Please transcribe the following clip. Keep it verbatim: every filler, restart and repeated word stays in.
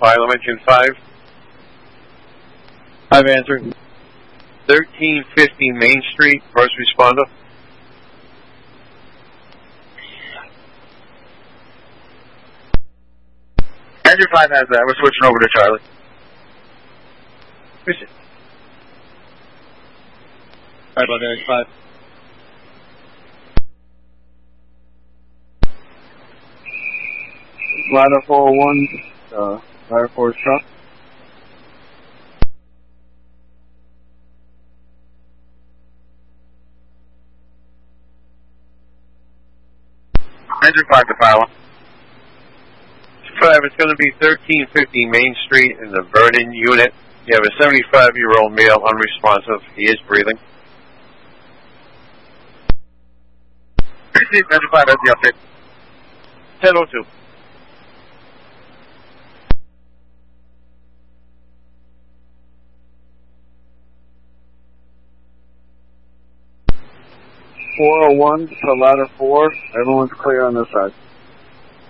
File Engine five. I've answered. thirteen fifty Main Street, first responder. Engine five has that. We're switching over to Charlie. Push it. Alright, about there, five. Ladder four oh one, uh, Ladder four truck. Engine five to File. five, it's going to be thirteen fifty Main Street in the Vernon unit. You have a seventy-five-year-old male, unresponsive. He is breathing. Engine five has the update. ten oh two. four oh one to ladder four. Everyone's clear on this side.